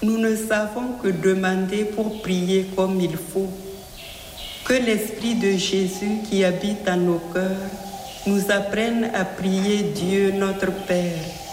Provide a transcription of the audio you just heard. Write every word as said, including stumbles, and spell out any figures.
nous ne savons que demander pour prier comme il faut. Que l'Esprit de Jésus qui habite en nos cœurs nous apprenne à prier Dieu notre Père